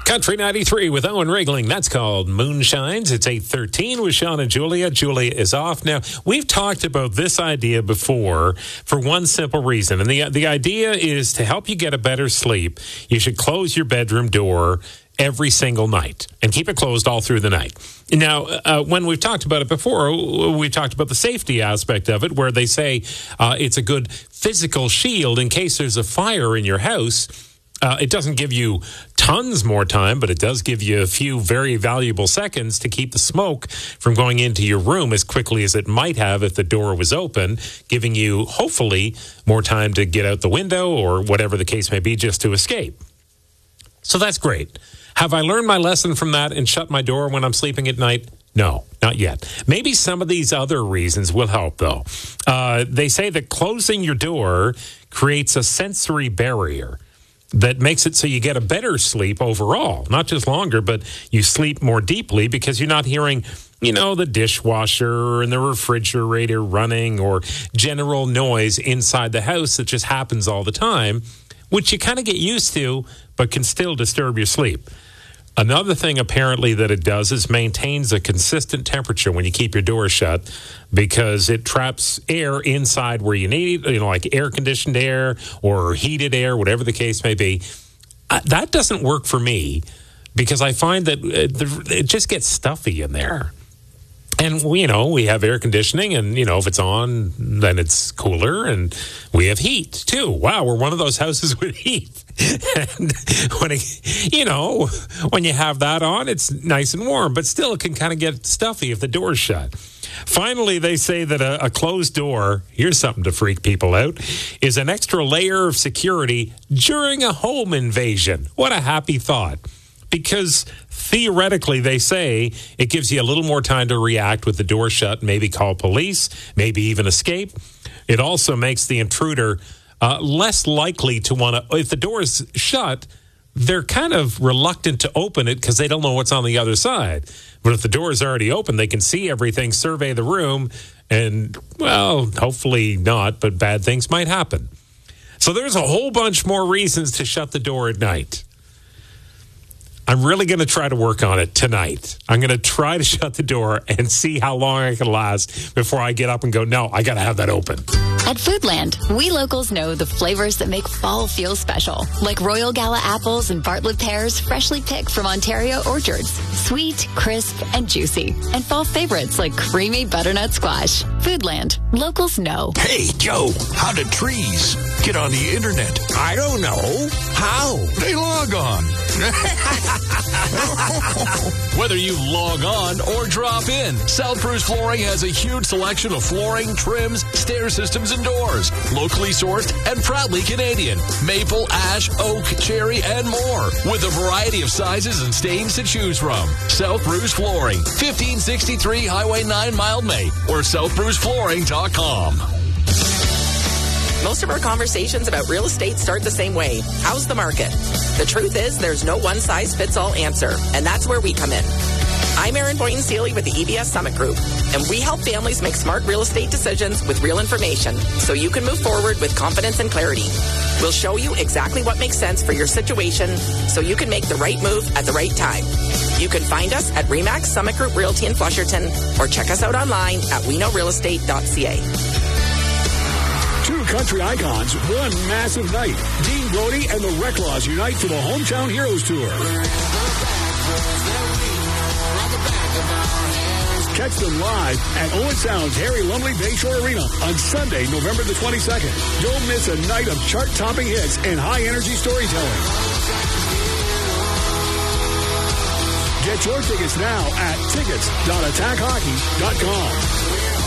Country 93 with Owen Regling. That's called Moonshines. It's 8:13 with Sean and Julia. Julia is off. Now, we've talked about this idea before for one simple reason. And the idea is to help you get a better sleep, you should close your bedroom door every single night and keep it closed all through the night. Now, when we've talked about it before, we talked about the safety aspect of it, where they say it's a good physical shield in case there's a fire in your house. It doesn't give you tons more time, but it does give you a few very valuable seconds to keep the smoke from going into your room as quickly as it might have if the door was open, giving you, hopefully, more time to get out the window or whatever the case may be just to escape. So that's great. Have I learned my lesson from that and shut my door when I'm sleeping at night? No, not yet. Maybe some of these other reasons will help, though. They say that closing your door creates a sensory barrier that makes it so you get a better sleep overall. Not just longer, but you sleep more deeply because you're not hearing, the dishwasher and the refrigerator running or general noise inside the house that just happens all the time, which you kind of get used to, but can still disturb your sleep. Another thing, apparently, that it does is maintains a consistent temperature when you keep your door shut because it traps air inside where you need, like air-conditioned air or heated air, whatever the case may be. That doesn't work for me because I find that it just gets stuffy in there. And, we have air conditioning and, if it's on, then it's cooler. And we have heat, too. Wow, we're one of those houses with heat. And when you have that on, it's nice and warm. But still, it can kind of get stuffy if the door's shut. Finally, they say that a closed door, here's something to freak people out, is an extra layer of security during a home invasion. What a happy thought. Because theoretically, they say it gives you a little more time to react with the door shut, maybe call police, maybe even escape. It also makes the intruder less likely to want to, if the door is shut, they're kind of reluctant to open it because they don't know what's on the other side. But if the door is already open, they can see everything, survey the room, and, hopefully not, but bad things might happen. So there's a whole bunch more reasons to shut the door at night. I'm really going to try to work on it tonight. I'm going to try to shut the door and see how long I can last before I get up and go, no, I got to have that open. At Foodland, we locals know the flavors that make fall feel special, like Royal Gala apples and Bartlett pears freshly picked from Ontario orchards. Sweet, crisp, and juicy. And fall favorites like creamy butternut squash. Foodland, locals know. Hey, Joe, how do trees get on the internet? I don't know. How? They log on. Whether you log on or drop in, South Bruce Flooring has a huge selection of flooring, trims, stair systems, and doors. Locally sourced and proudly Canadian. Maple, ash, oak, cherry, and more. With a variety of sizes and stains to choose from. South Bruce Flooring, 1563 Highway 9 Mile May, or southbruceflooring.com. Most of our conversations about real estate start the same way. How's the market? The truth is there's no one-size-fits-all answer, and that's where we come in. I'm Erin Boynton-Seely with the EBS Summit Group, and we help families make smart real estate decisions with real information so you can move forward with confidence and clarity. We'll show you exactly what makes sense for your situation so you can make the right move at the right time. You can find us at RE/MAX Summit Group Realty in Flusherton or check us out online at weknowrealestate.ca. Two country icons, one massive night. Dean Brody and the Reclaws unite for the Hometown Heroes Tour. Catch them live at Owen Sound's Harry Lumley Bayshore Arena on Sunday, November the 22nd. Don't miss a night of chart-topping hits and high-energy storytelling. Get your tickets now at tickets.attackhockey.com.